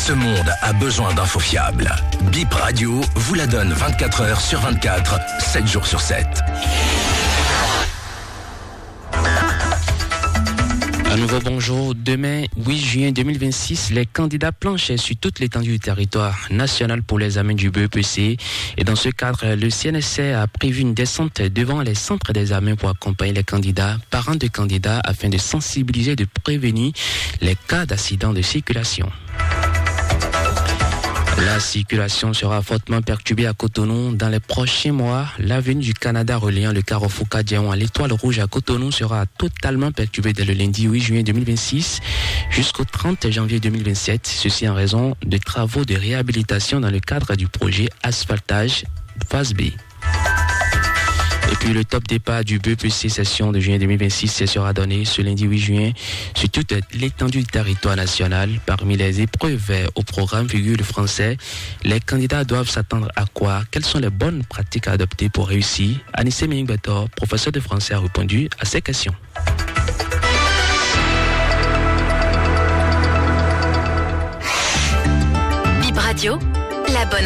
Ce monde a besoin d'infos fiables. Bip Radio vous la donne 24 heures sur 24, 7 jours sur 7. Un nouveau bonjour. Demain, 8 juin 2026, les candidats planchaient sur toute l'étendue du territoire national pour l'examen du BEPC. Et dans ce cadre, le CNSC a prévu une descente devant les centres d'examen pour accompagner les candidats, parents de candidats, afin de sensibiliser et de prévenir les cas d'accidents de circulation. La circulation sera fortement perturbée à Cotonou. Dans les prochains mois, l'avenue du Canada reliant le carrefour Cadiaon à l'Étoile Rouge à Cotonou sera totalement perturbée dès le lundi 8 juin 2026 jusqu'au 30 janvier 2027. Ceci en raison de travaux de réhabilitation dans le cadre du projet Asphaltage Phase B. Et puis le top départ du BEPC session de juin 2026 sera donné ce lundi 8 juin sur toute l'étendue du territoire national. Parmi les épreuves au programme figure le français. Les candidats doivent s'attendre à quoi? Quelles sont les bonnes pratiques à adopter pour réussir? Anissé Méning-Bator, professeur de français, a répondu à ces questions.